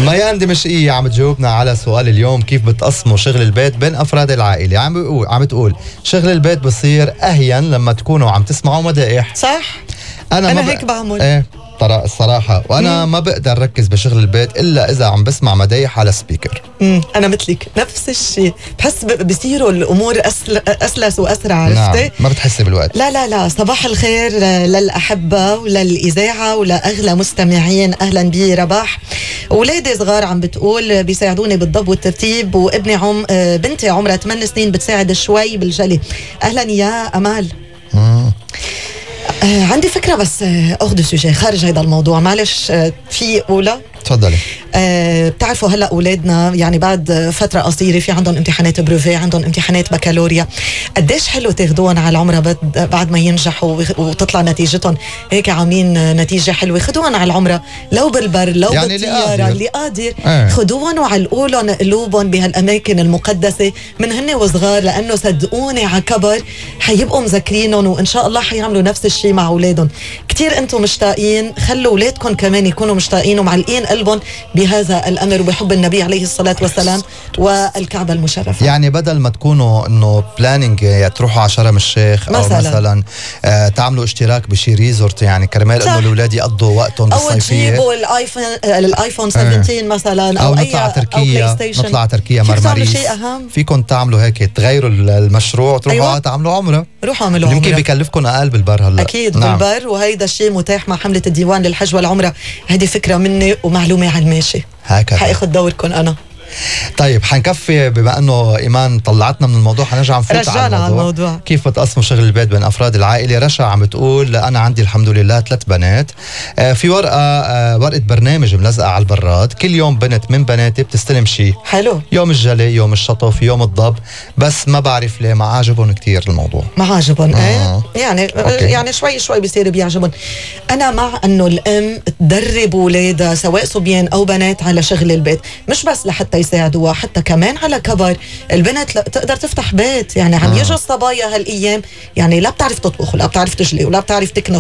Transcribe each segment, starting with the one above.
ميان دمشقية عم تجاوبنا على سؤال اليوم: كيف بتقسموا شغل البيت بين أفراد العائلة؟ عم تقول شغل البيت بصير أهين لما تكونوا عم تسمعوا مدائح. صح. أنا هيك بعمل. ايه الصراحة، وأنا ما بقدر ركز بشغل البيت إلا إذا عم بسمع مدايح على سبيكر. أنا مثلك نفس الشيء، بحس بصيروا الأمور أسلس وأسرع. عرفتي؟ نعم، ما بتحسي بالوقت. لا. صباح الخير للأحبة وللإذاعة ولأغلى مستمعين. أهلا بي رباح. أولادي صغار عم بتقول بيساعدوني بالضبط والترتيب، وابني بنتي عمرها 8 سنين بتساعد شوي بالجلي. أهلا يا أمال. عندي فكرة بس أخذ سوجي خارج هذا الموضوع، معلش. في أولى تفضلي. بتعرفوا هلا اولادنا يعني بعد فتره قصيره في عندهم امتحانات بروفي، عندهم امتحانات بكالوريا. قديش حلو تاخذوهم على العمره بعد ما ينجحوا وتطلع نتيجتهم هيك عاملين نتيجه حلوه. خذوهم على العمره لو بالبر لو يعني بالطياره، اللي قادر خذوهم وعلقوا لهم قلوبهم بهالاماكن المقدسه من هن وصغار، لانه صدقوني على كبر حيبقوا مذكرينهم، وان شاء الله حيعملوا نفس الشيء مع اولادهم. كتير انتم مشتاقين، خلوا اولادكم كمان يكونوا مشتاقين ومعلقين قلبهم بهذا الأمر وبحب النبي عليه الصلاة والسلام والكعبة المشرفة. يعني بدل ما تكونوا إنه بلانينج تروحوا على شرم الشيخ أو مثلا تعملوا اشتراك بشي ريزورت، يعني كرمال إنه الأولاد يقضوا وقتهم بالصيفية، أو تجيبوا الآيفون 17 مثلا، أو نطلع تركيا مرمريس. فيكم تعملوا هيك، تغيروا المشروع، تروحوا تعملوا عمرة. روحوا اعملوا عمرة. يمكن بكلفكم أقل بالبر هلا. أكيد. نعم. بالبر، وهيدا الشيء متاح مع حملة الديوان للحج والعمرة. هذه فكرة مني ومعلومة على الماشي، هكذا حاخذ دوركم أنا. طيب حنكفي، بما انه ايمان طلعتنا من الموضوع حنرجع نفوت على الموضوع. كيف بتقسموا شغل البيت بين افراد العائله؟ رشا عم بتقول انا عندي الحمد لله 3 بنات، في ورقه برنامج ملزقه على البراد، كل يوم بنت من بناتي بتستلم شيء حلو، يوم الجلي، يوم الشطف، يوم الضب، بس ما بعرف ليه ما عاجبهم كتير الموضوع. ما عاجبهم يعني شوي شوي بيصير بيعجبهم. انا مع انه الام تدرب اولادها سواء صبيان او بنات على شغل البيت، مش بس لحتى يساعدوها، حتى كمان على كبر البنت تقدر تفتح بيت. يعني عم يجوا الصبايا هالأيام يعني لا بتعرف تطبخ ولا بتعرف تجلي ولا بتعرف تكنس،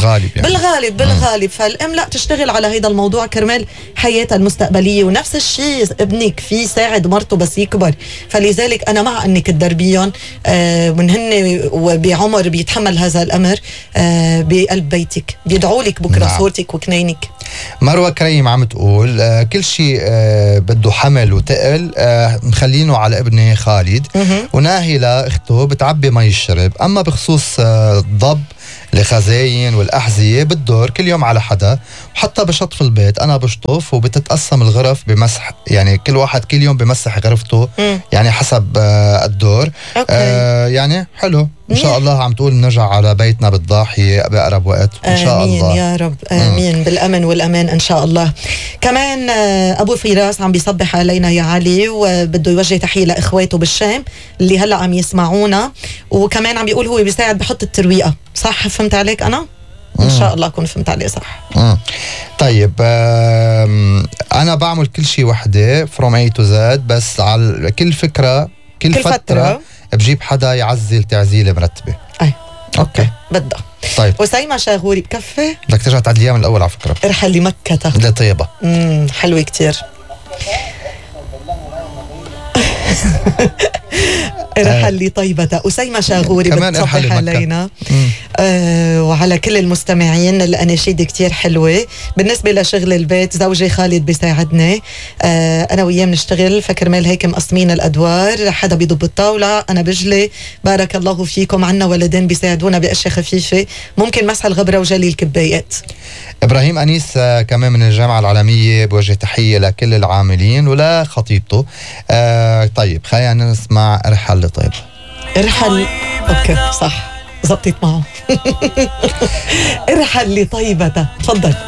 بالغالب فالأم لا تشتغل على هيدا الموضوع كرمال حياتها المستقبلية. ونفس الشيء ابنك في ساعد مرته بس يكبر، فلذلك أنا مع أنك تدربيهم من هن وبعمر بيتحمل هذا الأمر بقلب بيتك، بيدعوا لك بكرة. نعم. صورتك وكنينك. مروة كريم عم تقول كل شيء بده حمل وتقل مخلينه على ابني خالد، وناهي لاخته بتعبي مي الشرب. اما بخصوص الضب، الخزاين والأحذية بالدور كل يوم على حدا، وحتى بشطف البيت أنا بشطف وبتتقسم الغرف بمسح، يعني كل واحد كل يوم بمسح غرفته يعني حسب الدور. يعني حلو إن شاء الله. عم تقول نرجع على بيتنا بالضاحية بأقرب وقت إن شاء الله. آمين يا رب، آمين. بالأمن والأمان إن شاء الله. كمان أبو فراس عم بيصبح علينا يا علي، وبده يوجه تحية لإخواته بالشام اللي هلأ عم يسمعونا، وكمان عم بيقول هو بيساعد بحط الترويقة. صح فهمت عليك أنا؟ إن شاء الله أكون فهمت عليه صح. طيب أنا بعمل كل شيء وحدة from A to Z، بس على كل فكرة كل فترة بجيب حدا يعزل تعزيلة مرتبة. اوكي بدها. طيب وسيمة شاغوري بكفي؟ بدك ترجع تعدليها من الأول على فكرة. ارحل لمكة لا طيبة. حلوة كتير. ارحل لي طيبة. أسيمة شاغوري بتصبح علينا وعلى كل المستمعين. الأناشيد كتير حلوة. بالنسبة لشغل البيت زوجي خالد بيساعدني، أنا وياه بنشتغل، فكرمال هيك مقسمين الأدوار، حدا بيضب الطاولة أنا بجلي. بارك الله فيكم. عنا ولدين بيساعدونا بأشياء خفيفة، ممكن مسح الغبرة وجلي الكبايات. إبراهيم أنيس كمان من الجامعة العالمية بوجه تحية لكل العاملين ولا خطيبته. طيب خلينا نسمع ارحل طيب. ارحل. اوكي صح زبطت معه. ارحل لطيبة. تفضل.